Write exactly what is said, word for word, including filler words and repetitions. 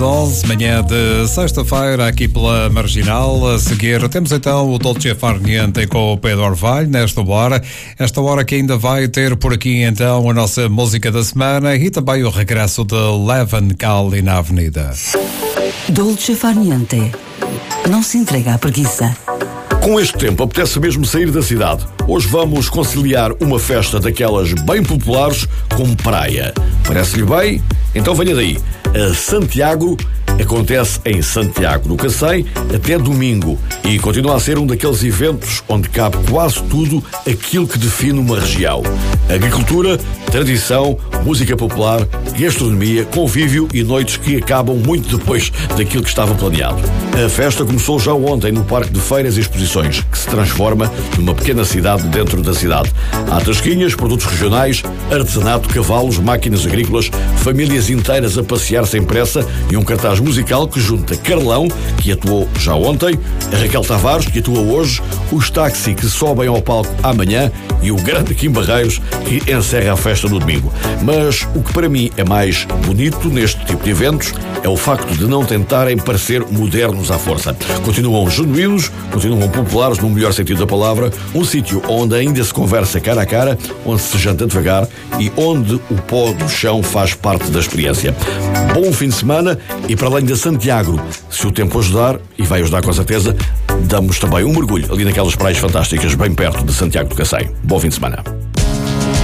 onze, manhã de sexta-feira, aqui pela Marginal. A seguir, temos então o Dolce Far Niente com o Pedro Orvalho, nesta hora. Esta hora que ainda vai ter por aqui então a nossa música da semana e também o regresso de Leven Cali na Avenida. Dolce Far Niente. Não se entrega à preguiça. Com este tempo, apetece mesmo sair da cidade. Hoje vamos conciliar uma festa daquelas bem populares com praia. Parece-lhe bem? Então venha daí. A Santiago acontece em Santiago do Cacém até domingo e continua a ser um daqueles eventos onde cabe quase tudo aquilo que define uma região: agricultura, tradição, música popular, gastronomia, convívio e noites que acabam muito depois daquilo que estava planeado. A festa começou já ontem no Parque de Feiras e Exposições, que se transforma numa pequena cidade dentro da cidade. Há tasquinhas, produtos regionais, artesanato, cavalos, máquinas agrícolas, famílias inteiras a passear sem pressa e um cartaz musical que junta Carlão, que atuou já ontem, a Raquel Tavares, que atua hoje, os Táxi, que sobem ao palco amanhã, e o grande Kim Barreiros, que encerra a festa no domingo. Mas o que para mim é mais bonito neste tipo de eventos é o facto de não tentarem parecer modernos à força. Continuam genuínos, continuam populares no melhor sentido da palavra, um sítio onde ainda se conversa cara a cara, onde se janta devagar e onde o pó do chão faz parte da experiência. Bom fim de semana e, para além da Santiago, se o tempo ajudar, e vai ajudar com certeza, damos também um mergulho ali naquelas praias fantásticas bem perto de Santiago do Cacém. Bom fim de semana.